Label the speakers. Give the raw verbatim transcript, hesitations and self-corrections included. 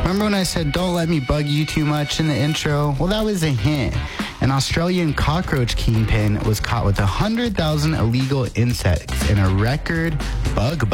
Speaker 1: Remember when I said, don't let me bug you too much in the intro? Well, that was a hint. An Australian cockroach kingpin was caught with one hundred thousand illegal insects in a record bug